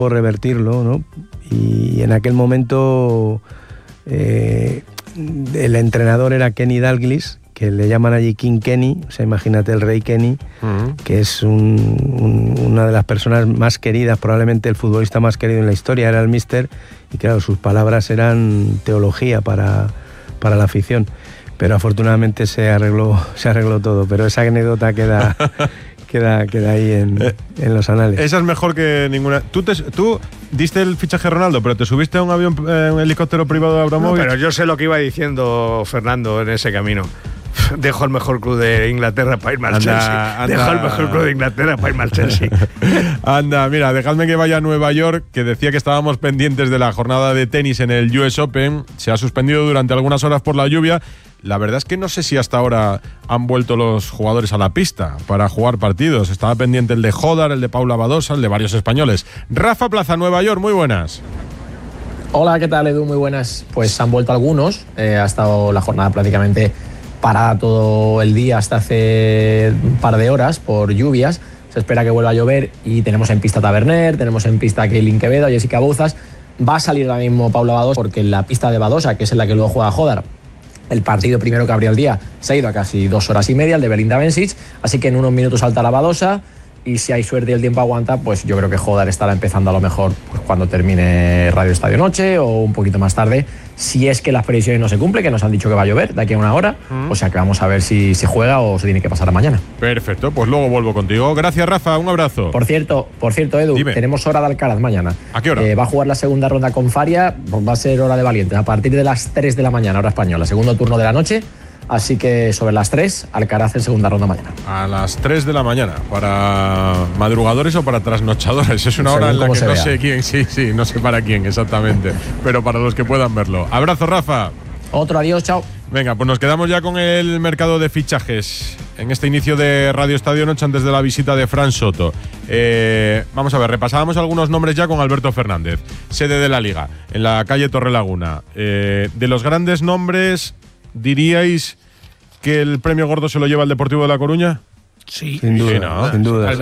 revertirlo, ¿no? Y en aquel momento el entrenador era Kenny Dalglish, que le llaman allí King Kenny, o sea, imagínate el rey Kenny, que es una de las personas más queridas, probablemente el futbolista más querido en la historia, era el míster, y claro, sus palabras eran teología para la afición, pero afortunadamente se arregló todo, pero esa anécdota queda ahí en los anales. Esa es mejor que ninguna. Tú diste el fichaje a Ronaldo, pero te subiste a un avión, un helicóptero privado de Abramovich. No, pero yo sé lo que iba diciendo Fernando en ese camino. Dejo el mejor club de Inglaterra para irme al Chelsea. Dejo el mejor club de Inglaterra para irme al Chelsea. Anda, mira, dejadme que vaya a Nueva York, que decía que estábamos pendientes de la jornada de tenis en el US Open. Se ha suspendido durante algunas horas por la lluvia. La verdad es que no sé si hasta ahora han vuelto los jugadores a la pista para jugar partidos. Estaba pendiente el de Jodar, el de Paula Badosa, el de varios españoles. Rafa Plaza, Nueva York, muy buenas. Hola, ¿qué tal, Edu? Muy buenas. Pues han vuelto algunos. Ha estado la jornada prácticamente parada todo el día hasta hace un par de horas por lluvias. Se espera que vuelva a llover y tenemos en pista a Taverner, tenemos en pista a Keilin Quevedo, a Jessica Bouzas. Va a salir ahora mismo Paula Badosa porque en la pista de Badosa, que es en la que luego juega Jodar, el partido primero que abrió el día se ha ido a casi 2 horas y media, el de Belinda Bencic, así que en unos minutos saltará Badosa y si hay suerte y el tiempo aguanta, pues yo creo que Jodar estará empezando a lo mejor pues cuando termine Radio Estadio Noche o un poquito más tarde, si es que las previsiones no se cumplen, que nos han dicho que va a llover de aquí a una hora, o sea que vamos a ver si se juega o se tiene que pasar a mañana. Perfecto, pues luego vuelvo contigo. Gracias, Rafa, un abrazo. Por cierto, Edu, dime. Tenemos hora de Alcaraz mañana. ¿A qué hora? Va a jugar la segunda ronda con Faria, pues va a ser hora de valientes, a partir de las 3 de la mañana, hora española, segundo turno de la noche. Así que sobre las 3, Alcaraz en segunda ronda mañana. A las 3 de la mañana, ¿para madrugadores o para trasnochadores? Es una hora en la que no sé quién, sí, no sé para quién exactamente, pero para los que puedan verlo. Abrazo, Rafa. Otro, adiós, chao. Venga, pues nos quedamos ya con el mercado de fichajes en este inicio de Radio Estadio Noche antes de la visita de Fran Soto. Vamos a ver, repasábamos algunos nombres ya con Alberto Fernández, sede de la Liga, en la calle Torrelaguna. De los grandes nombres, ¿diríais que el premio gordo se lo lleva el Deportivo de La Coruña? Sí, sin duda, ¿no? Sin duda.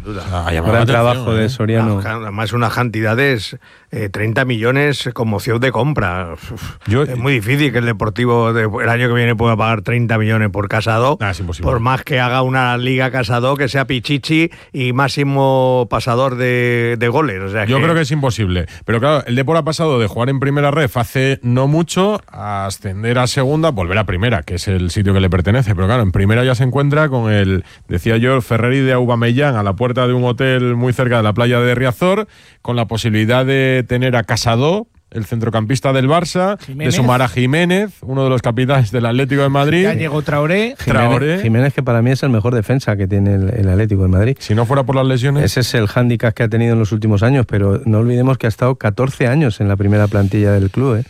Gran trabajo de Soriano. Además, unas cantidades, 30 millones como opción de compra. Es muy difícil que el Deportivo el año que viene pueda pagar 30 millones por Casado. Es imposible. Por más que haga una Liga Casado que sea Pichichi y máximo pasador de goles. O sea, yo creo que es imposible. Pero claro, el Depor ha pasado de jugar en primera ref hace no mucho a ascender a segunda, volver a primera, que es el sitio que le pertenece. Pero claro, en primera ya se encuentra con el, decía yo, el Ferrari de Aubameyang a la puerta de un hotel muy cerca de la playa de Riazor, con la posibilidad de tener a Casado, el centrocampista del Barça, de sumar a Jiménez, uno de los capitanes del Atlético de Madrid. Ya llegó Traoré. Jiménez, que para mí es el mejor defensa que tiene el Atlético de Madrid. Si no fuera por las lesiones. Ese es el hándicap que ha tenido en los últimos años, pero no olvidemos que ha estado 14 años en la primera plantilla del club,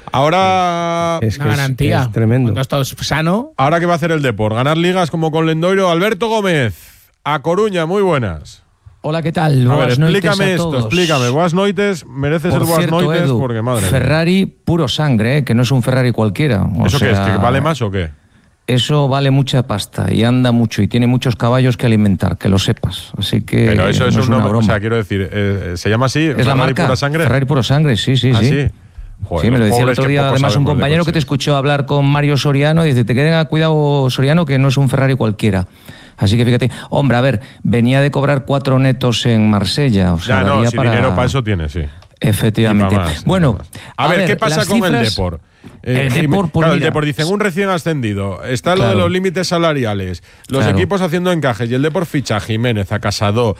Ahora es una garantía. Es tremendo. Cuando ha estado sano. Ahora ¿qué va a hacer el Depor? ¿Ganar ligas como con Lendoiro? Alberto Gómez, a Coruña, muy buenas. Hola, ¿qué tal? A ver, explícame esto, explícame. Buenas noites, mereces el buenas noites, Edu, porque madre mía. Ferrari puro sangre, que no es un Ferrari cualquiera. ¿Eso qué es? ¿Que vale más o qué? Eso vale mucha pasta y anda mucho y tiene muchos caballos que alimentar, que lo sepas. Así que pero eso no es una broma. O sea, quiero decir, ¿se llama así? Es ¿Ferrari la marca pura sangre? Ferrari puro sangre, sí. ¿Ah, sí? Joder, sí, me lo decía el otro día, además un compañero que te escuchó hablar con Mario Soriano, dice, te queden cuidado Soriano, que no es un Ferrari cualquiera. Así que fíjate, hombre, a ver, venía de cobrar 4 netos en Marsella. O sea, ya no, si dinero para eso tiene, sí. Efectivamente. Bueno, a ver, ¿qué pasa con el Depor? El Depor, claro, el Depor dice, un recién ascendido, está lo de los límites salariales, los equipos haciendo encajes, y el Depor ficha a Jiménez, a Casado,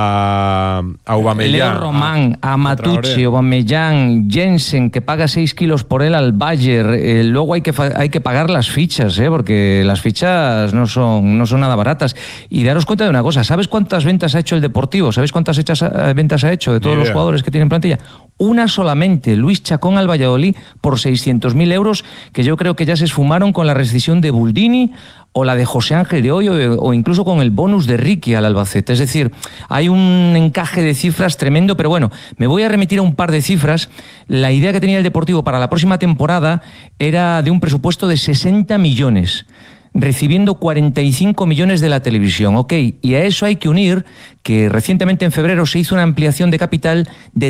a Aubameyang, Leo Román, a Matucci, Aubameyang, Jensen, que paga 6 kilos por él al Bayern. Luego hay que pagar las fichas, porque las fichas no son nada baratas. Y daros cuenta de una cosa, ¿sabes cuántas ventas ha hecho el Deportivo? ¿Sabéis cuántas ventas ha hecho de todos los jugadores que tienen plantilla? Una solamente, Luis Chacón al Valladolid por 600.000 euros, que yo creo que ya se esfumaron con la rescisión de Buldini o la de José Ángel de Hoyo o incluso con el bonus de Ricky al Albacete. Es decir, hay un encaje de cifras tremendo, pero bueno, me voy a remitir a un par de cifras. La idea que tenía el Deportivo para la próxima temporada era de un presupuesto de 60 millones. recibiendo 45 millones de la televisión, ¿ok? Y a eso hay que unir que recientemente en febrero se hizo una ampliación de capital de